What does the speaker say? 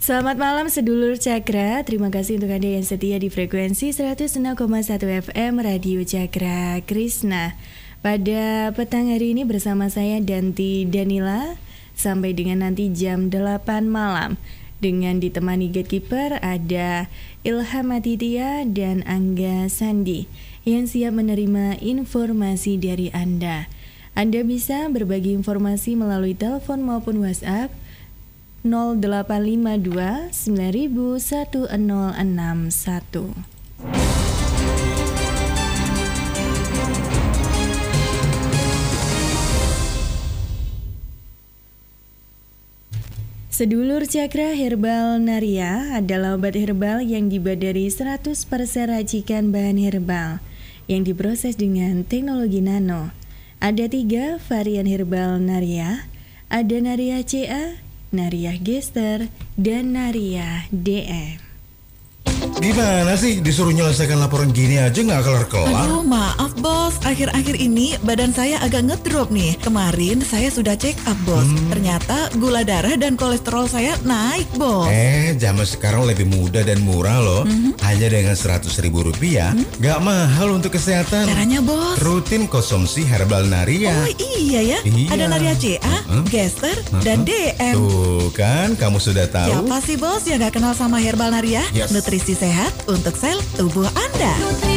Selamat malam sedulur Cakra. Terima kasih untuk Anda yang setia di frekuensi 106,1 FM Radio Cakra Krishna. Pada petang hari ini bersama saya Danti Danila sampai dengan nanti jam 8 malam. Dengan ditemani gatekeeper ada Ilham Aditya dan Angga Sandi yang siap menerima informasi dari Anda. Anda bisa berbagi informasi melalui telepon maupun WhatsApp 0852 9000 1061. Sedulur Cakra, Herbal Naria adalah obat herbal yang dibuat dari 100% racikan bahan herbal yang diproses dengan teknologi nano. Ada 3 varian Herbal Naria, ada Naria CA, Naria Gester, dan Naria DM. Gimana sih disuruh nyelesaikan laporan gini aja nggak kelar-kelar? Aduh, maaf bos, akhir-akhir ini badan saya agak ngedrop nih. Kemarin saya sudah check up bos, ternyata gula darah dan kolesterol saya naik bos. Zaman sekarang lebih mudah dan murah loh. Hanya dengan Rp100.000, nggak mahal untuk kesehatan. Caranya bos? Rutin konsumsi Herbal Naria. Oh iya ya, ada Naria CA, Gester, dan DM. Tuh kan, kamu sudah tahu. Siapa sih bos yang gak kenal sama Herbal Naria? Yes. Nutrisi sehat untuk sel tubuh Anda.